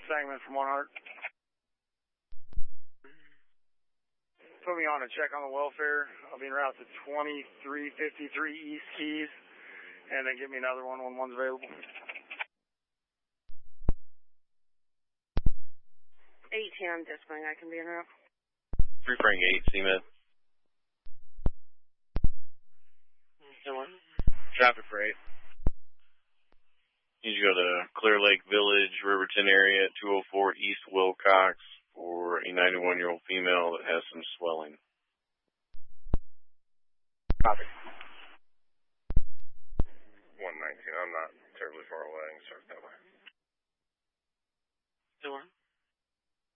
Sangman from 100. Put me on a check on the welfare. I'll be en route to 2353 East Keys, and then give me another one when one's available. 18 on Displing, I can be en route. 3 Frank 8, CMed. Traffic for 8. Need to go to Clear Lake Village, Riverton area, 204 East Wilcox, for a 91-year-old female that has some swelling.